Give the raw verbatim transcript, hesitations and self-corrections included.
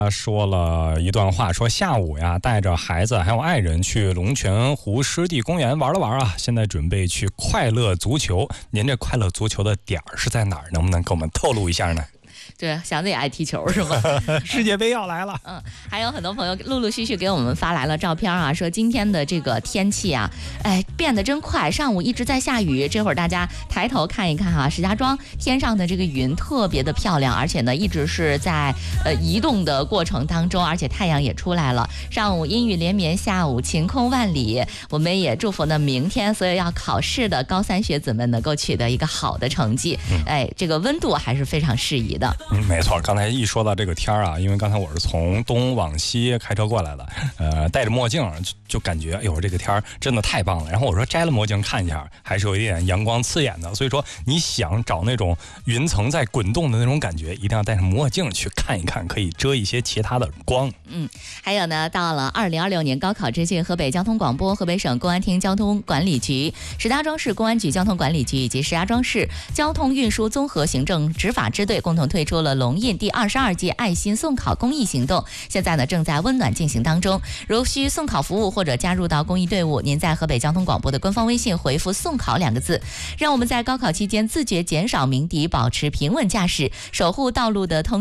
他说了一段话，说下午呀带着孩子还有爱人去龙泉湖湿地公园玩了玩啊，现在准备去快乐足球。您这快乐足球的点儿是在哪儿？能不能给我们透露一下呢？ 对，祥子也爱踢球是吗？ 世界杯要来了。 嗯，还有很多朋友陆陆续续给我们发来了照片啊，说今天的这个天气啊，哎，变得真快，上午一直在下雨，这会儿大家抬头看一看哈、啊，石家庄天上的这个云特别的漂亮，而且呢一直是在呃移动的过程当中，而且太阳也出来了。上午阴雨连绵，下午晴空万里。我们也祝福呢明天所有要考试的高三学子们能够取得一个好的成绩。嗯、哎，这个温度还是非常适宜的。 嗯，没错，刚才一说到这个天儿啊，因为刚才我是从东往西开车过来的，呃，戴着墨镜就就感觉，哎呦，这个天儿真的太棒了。然后我说摘了墨镜看一下，还是有一点阳光刺眼的。所以说，你想找那种云层在滚动的那种感觉，一定要戴上墨镜去看一看，可以遮一些其他的光。 嗯，还有呢，到了二零二六年高考之际，河北交通广播、河北省公安厅交通管理局、石家庄市公安局交通管理局以及石家庄市交通运输综合行政执法支队共同推出了龙印第二十二届爱心送考公益行动，现在呢正在温暖进行当中。如需送考服务或者加入到公益队伍，您在河北交通广播的官方微信回复送考两个字，让我们在高考期间自觉减少鸣笛，保持平稳驾驶，守护道路的通